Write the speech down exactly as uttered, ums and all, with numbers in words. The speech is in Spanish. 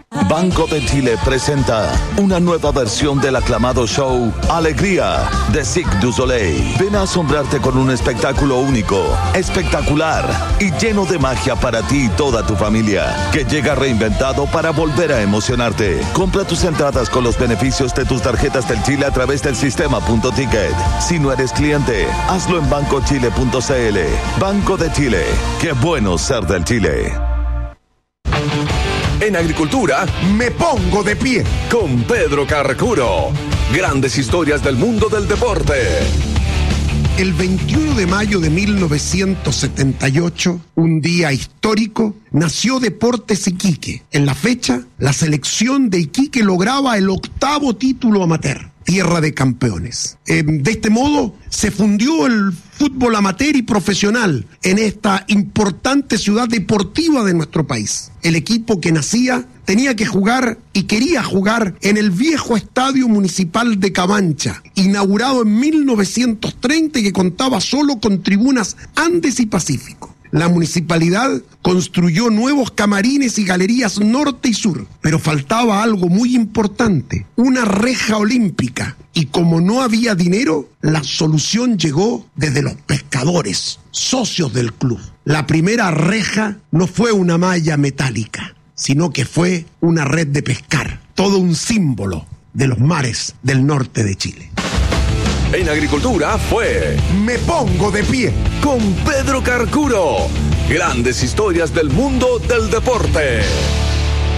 Banco de Chile presenta una nueva versión del aclamado show Alegría de Cirque du Soleil. Ven a asombrarte con un espectáculo único, espectacular y lleno de magia para ti y toda tu familia, que llega reinventado para volver a emocionarte. Compra tus entradas con los beneficios de tus tarjetas del Chile a través del sistema Punto Ticket. Si no eres cliente, hazlo en banco chile punto c l. Banco de Chile. Qué bueno ser del Chile. En agricultura, me pongo de pie con Pedro Carcuro. Grandes historias del mundo del deporte. El veintiuno de mayo de mil novecientos setenta y ocho, un día histórico, nació Deportes Iquique. En la fecha, la selección de Iquique lograba el octavo título amateur, tierra de campeones. Eh, de este modo, se fundió el fútbol amateur y profesional en esta importante ciudad deportiva de nuestro país. El equipo que nacía tenía que jugar y quería jugar en el viejo Estadio Municipal de Cabancha, inaugurado en mil novecientos treinta y que contaba solo con tribunas Andes y Pacífico. La municipalidad construyó nuevos camarines y galerías norte y sur, pero faltaba algo muy importante, una reja olímpica. Y como no había dinero, la solución llegó desde los pescadores, socios del club. La primera reja no fue una malla metálica, sino que fue una red de pescar, todo un símbolo de los mares del norte de Chile. En agricultura fue Me Pongo de Pie con Pedro Carcuro. Grandes historias del mundo del deporte.